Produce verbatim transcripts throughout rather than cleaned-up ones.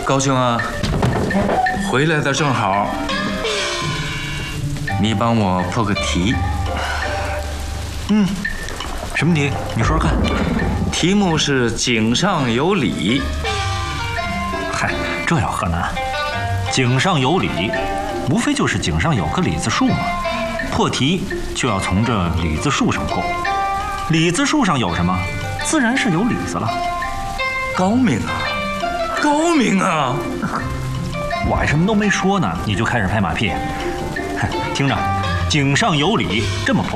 高兄啊，回来的正好，你帮我破个题。 嗯，什么题？你说说看。 题目是井上有理。 嗨，这要何难？井上有理，无非就是井上有棵李子树嘛。破题就要从这李子树上破。李子树上有什么？自然是有李子了。 高明啊，高明啊！ 我还什么都没说呢，你就开始拍马屁。听着，井上有理，这么破：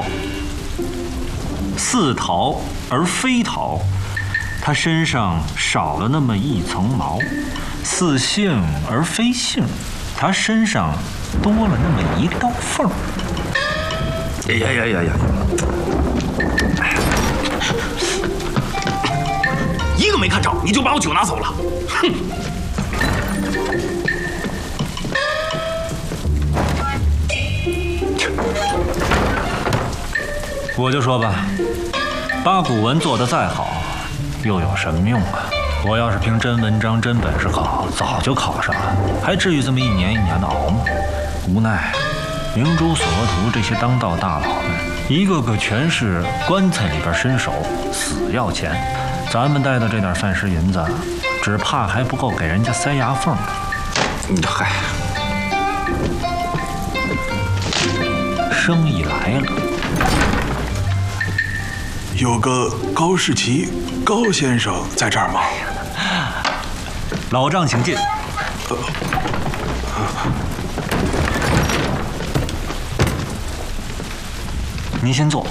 似桃而非桃，它身上少了那么一层毛；似杏而非杏，它身上多了那么一道缝。 哎呀呀呀呀！ 一个没看着，你就把我酒拿走了，哼！ 我就说吧，八股文做得再好，又有什么用啊？我要是凭真文章、真本事考，早就考上了，还至于这么一年一年的熬吗？无奈，明珠、索额图这些当道大佬们，一个个全是棺材里边伸手，死要钱。咱们带的这点饭食银子，只怕还不够给人家塞牙缝的。 嗨， 生意来了。 有个高士奇高先生在这儿吗？ 老丈请进。 呃您先坐。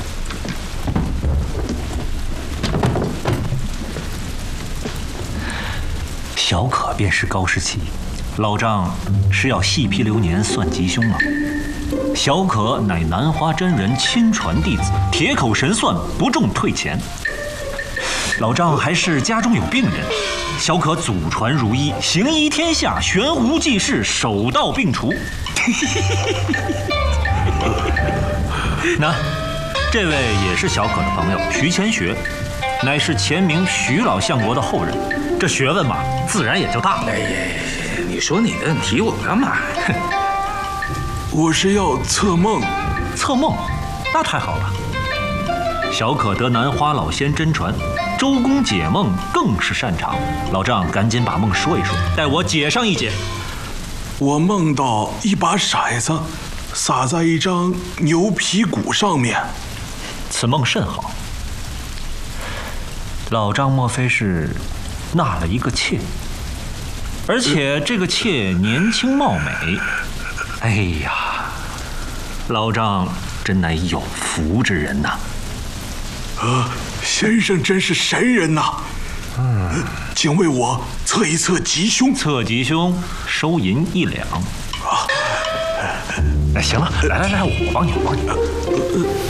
小可便是高士奇，老丈是要细批流年算吉凶吗？小可乃南华真人亲传弟子，铁口神算，不中退钱。老丈还是家中有病人，小可祖传如医，行医天下，悬壶济世，手到病除。那这位也是小可的朋友徐乾学，乃是前明徐老相国的后人，这学问嘛，自然也就大了。 哎呀，你说你的，你提我干嘛？ 我是要测梦。 测梦，那太好了。小可得南花老仙真传，周公解梦更是擅长。老丈赶紧把梦说一说，待我解上一解。 我梦到一把骰子撒在一张牛皮鼓上面。 此梦甚好。老丈莫非是纳了一个妾？而且这个妾年轻貌美。哎呀，老丈真乃有福之人呐！ 呃，先生真是神人呐！嗯，请为我测一测吉凶。 测吉凶，收银一两。啊，哎，行了，来来来，我帮你，我帮你。